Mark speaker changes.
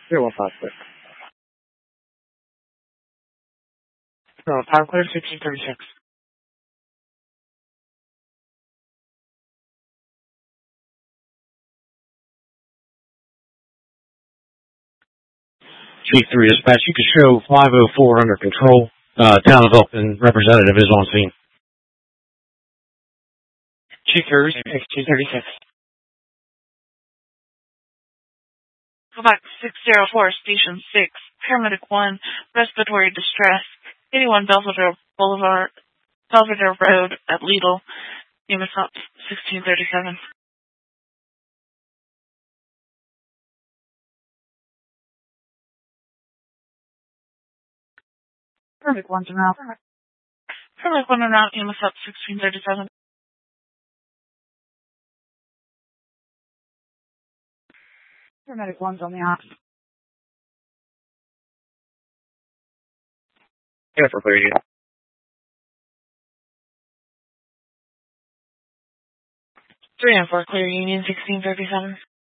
Speaker 1: 0156. Power clear 1636.
Speaker 2: Chief 3 Dispatch, you can show 504 under control. Town of Elkton representative is on scene.
Speaker 1: Chief 3, 1636.
Speaker 3: Quebec 604, Station 6, Paramedic 1, respiratory distress, 81 Belvedere Boulevard, Belvedere Road at Lidl, EMS up 1637. Paramedic 1's out. Paramedic 1 out, EMS up 1637. Paramedic 1's on the ops.
Speaker 1: Yeah, for clear.
Speaker 3: 3 and 4, clear Union 1637.